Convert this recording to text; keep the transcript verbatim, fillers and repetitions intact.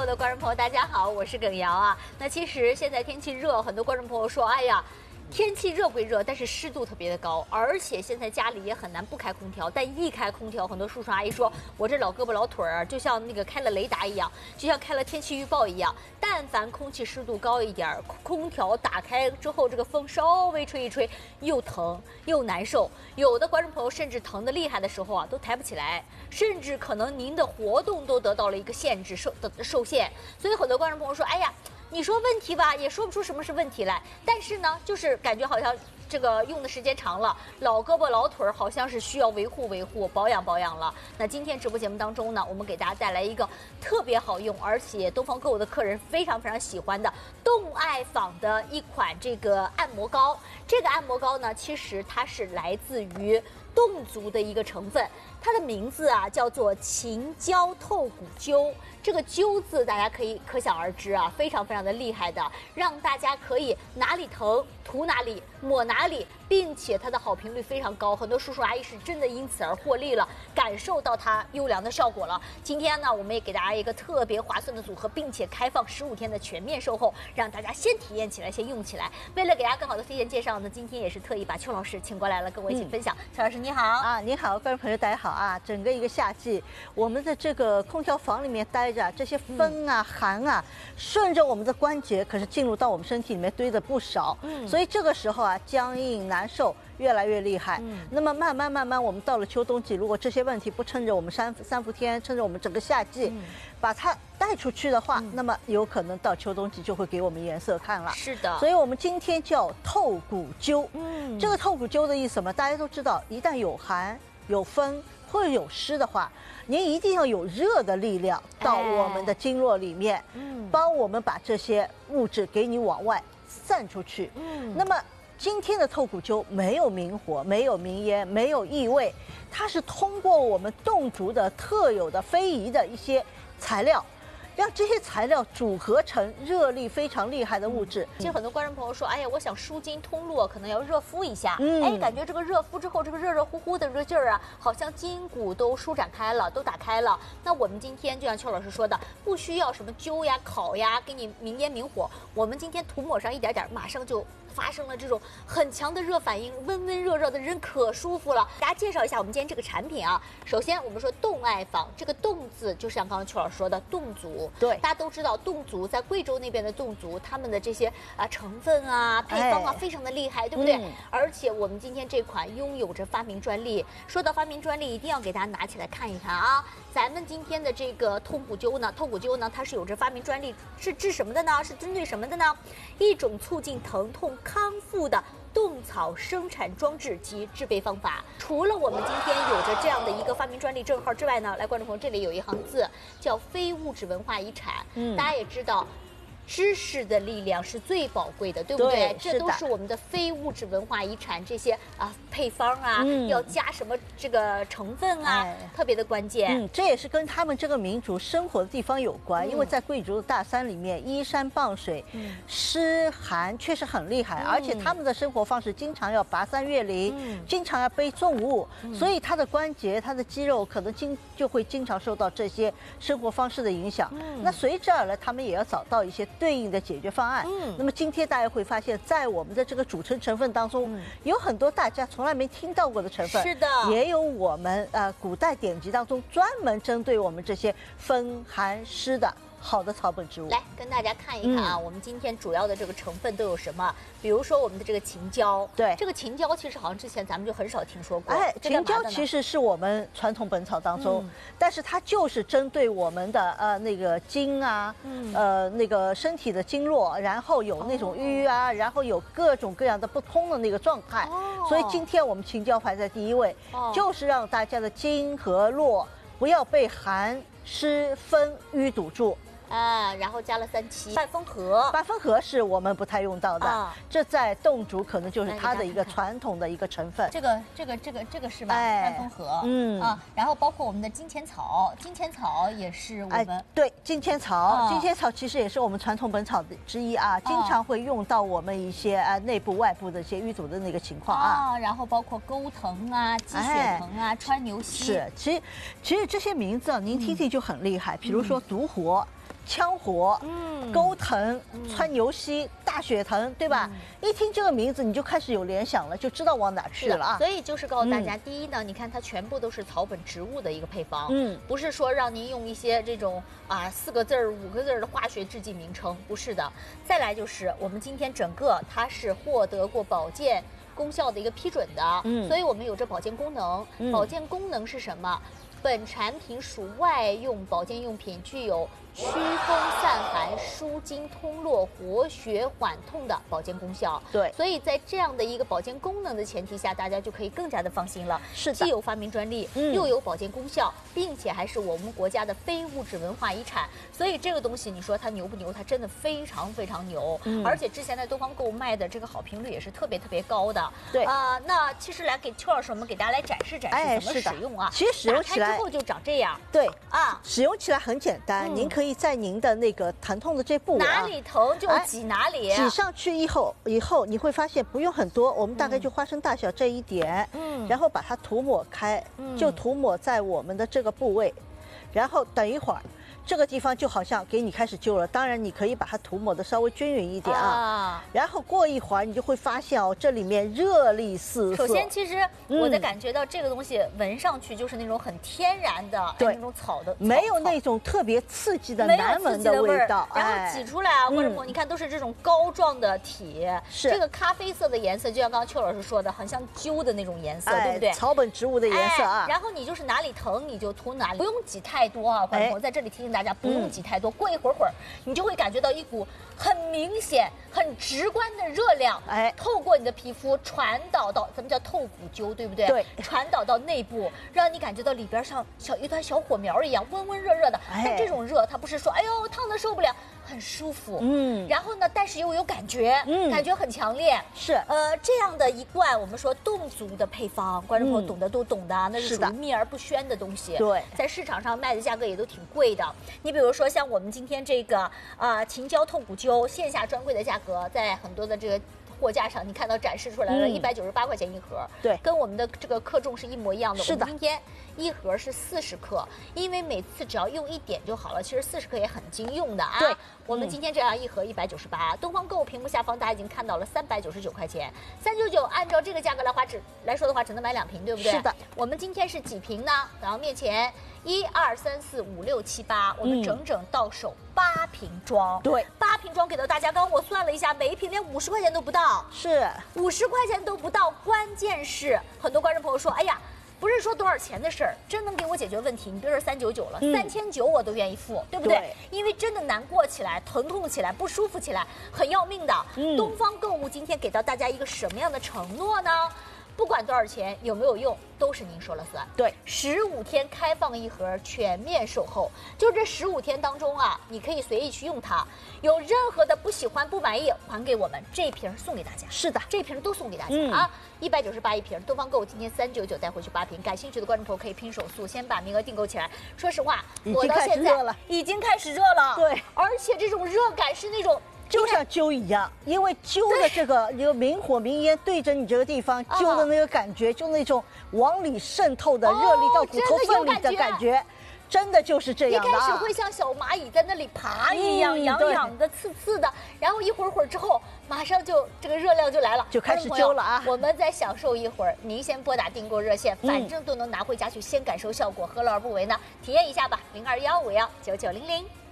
的观众朋友，大家好，我是耿瑶啊。那其实现在天气热，很多观众朋友说，哎呀。 天气热归热，但是湿度特别的高，而且现在家里也很难不开空调。但一开空调，很多叔叔阿姨说，我这老胳膊老腿儿就像那个开了雷达一样，就像开了天气预报一样。但凡空气湿度高一点，空调打开之后，这个风稍微吹一吹，又疼又难受。有的观众朋友甚至疼得厉害的时候啊，都抬不起来，甚至可能您的活动都得到了一个限制受的受限。所以很多观众朋友说，哎呀。 你说问题吧，也说不出什么是问题来。但是呢，就是感觉好像这个用的时间长了，老胳膊老腿儿好像是需要维护维护、保养保养了。那今天直播节目当中呢，我们给大家带来一个特别好用，而且东方购物的客人非常非常喜欢的动爱坊的一款这个按摩膏。这个按摩膏呢，其实它是来自于侗族的一个成分，它的名字啊叫做秦椒透骨灸。 这个灸字大家可以可想而知啊，非常非常的厉害的，让大家可以哪里疼涂哪里，抹哪里，并且它的好评率非常高，很多叔叔阿姨是真的因此而获利了，感受到它优良的效果了。今天呢，我们也给大家一个特别划算的组合，并且开放十五天的全面售后，让大家先体验起来，先用起来。为了给大家更好的推荐介绍呢，今天也是特意把邱老师请过来了，跟我一起分享。邱、嗯、老师你好啊，你好，观众朋友大家好啊！整个一个夏季，我们的这个空调房里面待着。 这些风啊、寒啊，顺着我们的关节，可是进入到我们身体里面堆的不少。嗯，所以这个时候啊，僵硬难受，越来越厉害。嗯，那么慢慢慢慢，我们到了秋冬季，如果这些问题不趁着我们三三伏天，趁着我们整个夏季，嗯、把它带出去的话，嗯、那么有可能到秋冬季就会给我们颜色看了。 是的， 所以我们今天叫透骨灸。嗯，这个透骨灸的意思嘛，大家都知道，一旦有寒、有风或者有湿的话。 您一定要有热的力量到我们的经络里面，嗯，帮我们把这些物质给你往外散出去。嗯，那么今天的透骨灸没有明火，没有明烟，没有异味，它是通过我们侗族的特有的非遗的一些材料。 让这些材料组合成热力非常厉害的物质。 其实很多观众朋友说，哎呀，我想舒筋通络，可能要热敷一下。嗯，哎，感觉这个热敷之后，这个热热乎乎的这个劲儿啊，好像筋骨都舒展开了，都打开了。那我们今天就像邱老师说的，不需要什么灸呀、烤呀，给你明烟明火，我们今天涂抹上一点点，马上就。 发生了这种很强的热反应，温温热热的人可舒服了。给大家介绍一下我们今天这个产品啊。首先，我们说动爱坊，这个“动”字就像刚刚邱老师说的侗族。对，大家都知道侗族在贵州那边的侗族，他们的这些啊成分啊、配方啊、哎、非常的厉害，对不对？嗯、而且我们今天这款拥有着发明专利。说到发明专利，一定要给大家拿起来看一看啊。咱们今天的这个透骨灸呢，透骨灸呢，它是有着发明专利，是治什么的呢？是针对什么的呢？一种促进疼痛。 康复的动草生产装置及制备方法。除了我们今天有着这样的一个发明专利证号之外呢，来，观众朋友，这里有一行字叫非物质文化遗产。嗯，大家也知道。 知识的力量是最宝贵的，对不对？对这都是我们的非物质文化遗产，这些啊配方啊，嗯、要加什么这个成分啊，哎、特别的关键。 嗯，这也是跟他们这个民族生活的地方有关，嗯、因为在贵族的大山里面，依山傍水，嗯、湿寒确实很厉害，嗯、而且他们的生活方式经常要跋山越岭，嗯、经常要背重物，嗯、所以他的关节、他的肌肉可能经就会经常受到这些生活方式的影响。嗯、那随之而来，他们也要找到一些。 对应的解决方案。嗯，那么今天大家会发现，在我们的这个组成成分当中，嗯、有很多大家从来没听到过的成分。 是的， 也有我们呃古代典籍当中专门针对我们这些风寒湿的。 好的草本植物， 来跟大家看一看啊，嗯、我们今天主要的这个成分都有什么？比如说我们的这个秦椒，对，这个秦椒其实好像之前咱们就很少听说过。哎， 秦椒其实是我们传统本草当中，嗯、但是它就是针对我们的呃那个经啊，嗯、呃那个身体的经络，然后有那种瘀啊，哦、然后有各种各样的不通的那个状态。哦、所以今天我们秦椒排在第一位，哦、就是让大家的经和络不要被寒湿风瘀堵住。 啊，然后加了三七半风荷， 半风荷是我们不太用到的，啊、这在侗族可能就是它的一个传统的一个成分。 这个这个这个这个是吧？哎、半风荷，嗯啊，然后包括我们的金钱草，金钱草也是我们、哎、 对金钱草，啊、金钱草其实也是我们传统本草的之一啊，经常会用到我们一些啊内部外部的一些淤堵的那个情况啊， 啊然后包括钩藤啊、鸡血藤啊、哎、川牛膝， 是，其实其实这些名字啊，您听听就很厉害，嗯、比如说独活。 枪火、 嗯钩藤、川牛溪、大雪藤，对吧？一听这个名字，你就开始有联想了，就知道往哪去了啊。 所以就是告诉大家，第一呢，你看它全部都是草本植物的一个配方， 嗯， 不是说让您用一些这种啊四个字儿、五个字儿的化学制剂名称，不是的。再来就是我们今天整个它是获得过保健功效的一个批准的，嗯，所以我们有这保健功能。 嗯、 保健功能是什么？本产品属外用保健用品，具有驱风散寒、舒筋通络、活血缓痛的保健功效。 对， 所以在这样的一个保健功能的前提下，大家就可以更加的放心了。 是的， 既有发明专利， 嗯、 又有保健功效，并且还是我们国家的非物质文化遗产。所以这个东西，你说它牛不牛？它真的非常非常牛。嗯、而且之前在东方购卖的这个好评率也是特别特别高的。 对啊、呃，那其实来给邱老师，我们给大家来展示展示、哎、怎么使用啊。 其实使用起来之后就长这样。 对啊， 使用起来很简单，嗯、您可以在您的那个疼痛的这部位、啊、 哪里疼就挤哪里， 挤上去以后，以后你会发现不用很多，我们大概就花生大小这一点，嗯，然后把它涂抹开，嗯、就涂抹在我们的这个部位，然后等一会儿。这个地方就好像给你开始灸了，当然你可以把它涂抹的稍微均匀一点啊，啊然后过一会儿你就会发现哦，这里面热力四射。 首先，其实我在感觉到这个东西闻上去就是那种很天然的，对、哎、那种草的， 没有那种特别刺激的难闻的味道。 然后挤出来啊，观众朋友，你看都是这种膏状的体， 是这个咖啡色的颜色，就像刚刚邱老师说的，很像灸的那种颜色， 哎、 对不对？ 草本植物的颜色啊。 哎、然后你就是哪里疼你就涂哪里，不用挤太多啊，观众朋友，在这里提醒大家。大家不用挤太多，嗯、过一会儿会儿，你就会感觉到一股很明显、很直观的热量，哎，透过你的皮肤传导到，咱们叫透骨灸，对不对？ 对， 传导到内部，让你感觉到里边像小一团小火苗一样，温温热热的。哎、但这种热，它不是说哎呦烫的受不了，很舒服，嗯。然后呢，但是又有感觉，嗯，感觉很强烈。 是， 呃，这样的一罐我们说侗足的配方，观众朋友懂得都懂的，嗯、那是属于秘而不宣的东西。 对， 在市场上卖的价格也都挺贵的。你比如说像我们今天这个啊秦椒透骨灸线下专柜的价格，在很多的这个货架上，你看到展示出来了，一百九十八块钱一盒， 对， 跟我们的这个克重是一模一样的。 是的， 我们今天一盒是四十克，因为每次只要用一点就好了。其实四十克也很经用的啊。 对， 我们今天这样一盒一百九十八，东方购物屏幕下方大家已经看到了三百九十九块钱，三九九，按照这个价格来话只来说的话，只能买两瓶，对不对？ 是的。 我们今天是几瓶呢？然后面前一二三四五六七八，我们整整到手八瓶装。 对， 八瓶装给到大家。刚刚我算了一下，每一瓶连五十块钱都不到。 是， 五十块钱都不到。关键是很多观众朋友说，哎呀，不是说多少钱的事儿，真能给我解决问题。你别说三九九了，三千九我都愿意付，对不对？对，因为真的难过起来、疼痛起来、不舒服起来，很要命的。嗯，东方购物今天给到大家一个什么样的承诺呢？不管多少钱，有没有用，都是您说了算。 对， 十五天开放一盒，全面售后。就这十五天当中啊，你可以随意去用它，有任何的不喜欢、不满意，还给我们，这瓶送给大家。 是的， 这瓶都送给大家、嗯、啊，一百九十八一瓶。东方购物今天三九九带回去八瓶，感兴趣的观众朋友可以拼手速，先把名额订购起来。说实话，我到现在已经开始热了， 对， 而且这种热感是那种。 就像灸一样，因为灸的这个一个明火明烟对着你这个地方灸的那个感觉，就那种往里渗透的热力到骨头缝里的感觉，真的就是这样的。 一开始会像小蚂蚁在那里爬一样，痒痒的、刺刺的，然后一会儿会儿之后，马上就这个热量就来了， 就开始灸了啊。 我们再享受一会儿，您先拨打订购热线，反正都能拿回家去，先感受效果，何乐而不为呢？体验一下吧，零二幺五幺九九零零。